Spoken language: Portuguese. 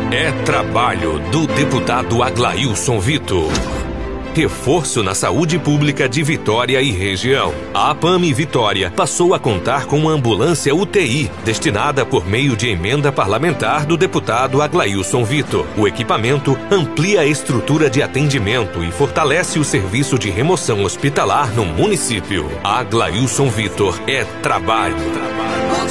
é trabalho do deputado Aglailson Vitor. Reforço na saúde pública de Vitória e região. A APAME Vitória passou a contar com uma ambulância UTI, destinada por meio de emenda parlamentar do deputado Aglailson Vitor. O equipamento amplia a estrutura de atendimento e fortalece o serviço de remoção hospitalar no município. Aglailson Vitor é trabalho.